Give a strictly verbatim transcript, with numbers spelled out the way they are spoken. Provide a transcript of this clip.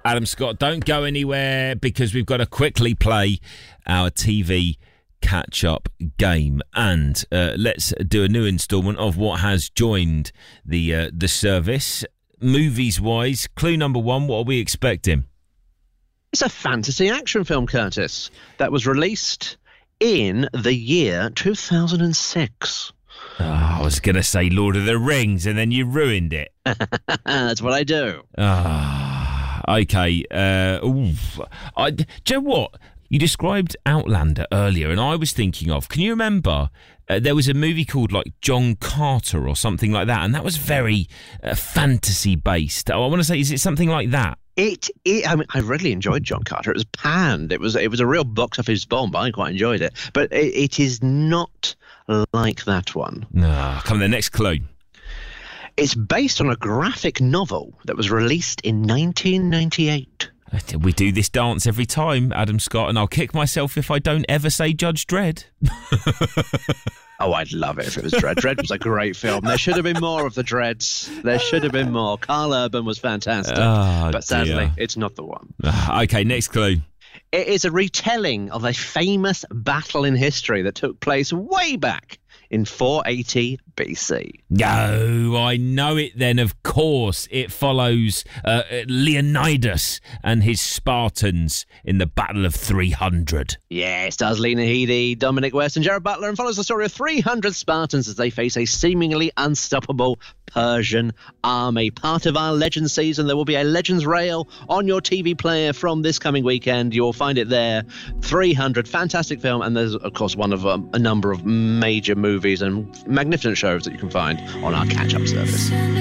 Adam Scott, don't go anywhere because we've got to quickly play our T V catch-up game. And uh, let's do a new instalment of what has joined the uh, the service. Movies-wise, clue number one, what are we expecting? It's a fantasy action film, Curtis, that was released in the year two thousand six. Oh, I was going to say Lord of the Rings, and then you ruined it. That's what I do. Ah, okay. Uh, ooh. I, do you know what? You described Outlander earlier, and I was thinking of, can you remember uh, there was a movie called like John Carter or something like that, and that was very uh, fantasy-based. Oh, I want to say, is it something like that? It, it, I mean, I really enjoyed John Carter. It was panned. It was, it was a real box office bomb. I quite enjoyed it. But it, it is not like that one. No, come on, the next clue. It's based on a graphic novel that was released in nineteen ninety-eight. We do this dance every time, Adam Scott, and I'll kick myself if I don't ever say Judge Dredd. Oh, I'd love it if it was Dredd. Dredd was a great film. There should have been more of the Dredds. There should have been more. Carl Urban was fantastic. Oh, but sadly, dear. it's not the one. Okay, next clue. It is a retelling of a famous battle in history that took place way back in four eighty B C. No, I know it then, of course. It follows uh, Leonidas and his Spartans in the Battle of three hundred. Yeah, it stars Lena Headey, Dominic West and Gerard Butler, and follows the story of three hundred Spartans as they face a seemingly unstoppable Persian army. Part of our Legends season. There will be a Legends rail on your T V player from this coming weekend. You'll find it there. three hundred, fantastic film, and there's, of course, one of um, a number of major movies and magnificent shows that you can find on our catch-up service.